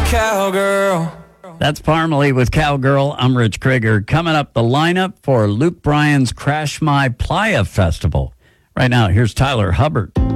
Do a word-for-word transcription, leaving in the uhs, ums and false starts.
Cowgirl. That's Parmalee with Cowgirl. I'm Rich Krieger. Coming up, the lineup for Luke Bryan's Crash My Playa Festival. Right now, here's Tyler Hubbard.